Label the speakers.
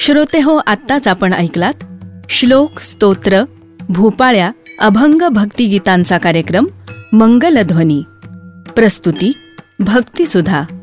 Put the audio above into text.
Speaker 1: श्रोते हो, आत्ताच आपण ऐकलात श्लोक, स्तोत्र, भूपाळ्या, अभंग भक्तिगीतांचा कार्यक्रम मंगलध्वनी. प्रस्तुती भक्तिसुधा.